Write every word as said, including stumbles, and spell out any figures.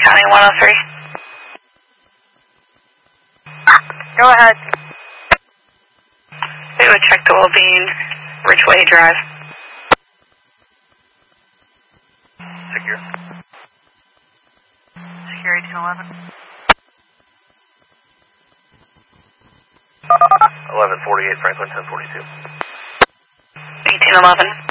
County one oh three. Go ahead. We would check the well-being, Ridgeway Drive. Secure. Secure eighteen eleven. eleven forty-eight, Franklin ten forty-two. eighteen eleven.